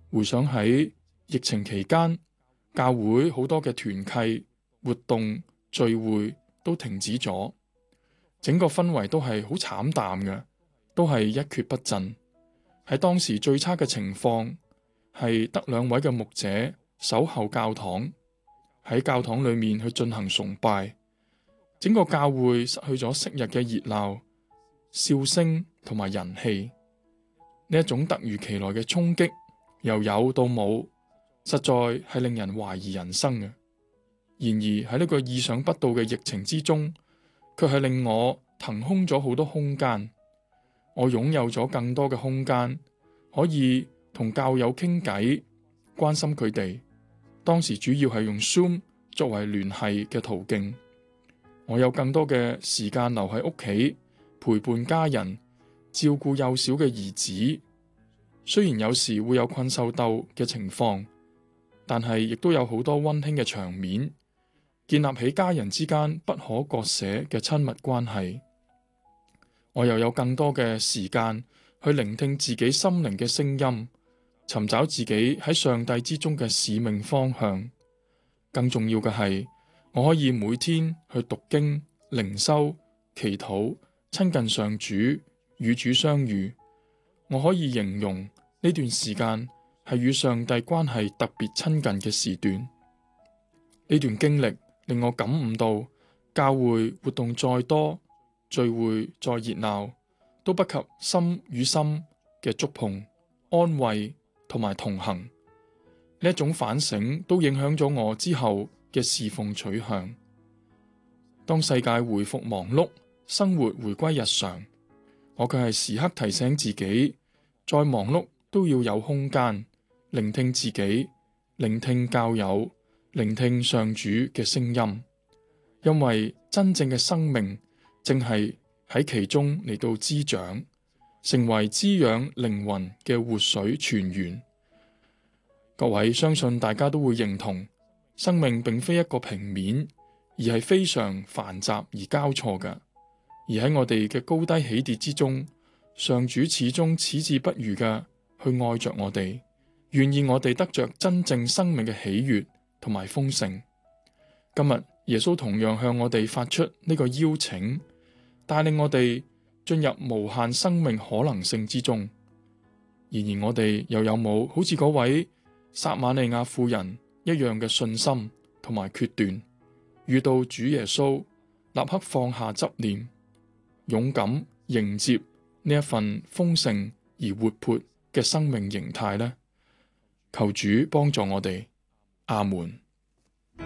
回想喺疫情期間，教會好多嘅團契、活動、聚會都停止咗，整個氛圍都係好慘淡嘅，都係一蹶不振。喺當時最差嘅情況係得2位嘅牧者守候教堂，喺教堂裏面去進行崇拜，整個教會失去咗昔日嘅熱鬧、笑聲同埋人氣。呢一種突如其來嘅衝擊，由有到冇，實在係令人懷疑人生嘅。然而喺呢個意想不到嘅疫情之中，卻係令我騰空咗好多空間。我擁有咗更多嘅空間，可以同教友傾偈，關心佢哋。當時主要係用 Zoom 作為聯繫嘅途徑。我有更多嘅時間留喺屋企，陪伴家人，照顧幼小嘅兒子。雖然有時會有困獸鬥嘅情況，但係亦都有好多溫馨嘅場面，建立起家人之間不可割捨嘅親密關係。我又有更多嘅時間去聆聽自己心靈嘅聲音，尋找自己喺上帝之中嘅使命方向。更重要嘅係，我可以每天去讀經、靈修、祈禱、親近上主、與主相遇。我可以形容呢段時間係與上帝關係特別親近嘅時段。呢段經歷令我感悟到，教會活動再多，聚會再熱鬧，都不及心與心嘅觸碰、安慰同埋同行。呢一種反省都影響咗我之後嘅侍奉取向。當世界回復忙碌，生活回歸日常，我卻係時刻提醒自己，再忙碌都要有空間聆聽自己，聆聽教友，聆聽上主嘅聲音。因為真正嘅生命正係喺其中嚟到滋長，成為滋養靈魂嘅活水泉源。各位，相信大家都會認同，生命並非一個平面，而係非常繁雜而交錯嘅。而喺我哋嘅高低起跌之中，上主始終矢志不渝嘅去愛着我哋，願意我哋得着真正生命嘅喜悅同埋豐盛。今日耶穌同樣向我哋發出呢個邀請，帶領我哋進入無限生命可能性之中。然而我哋又有冇好似嗰位撒瑪利亞婦人一樣嘅信心同埋決斷，遇到主耶穌立刻放下執念，勇敢迎接呢一份豐盛而活潑嘅生命形態呢？求主幫助我哋，阿門。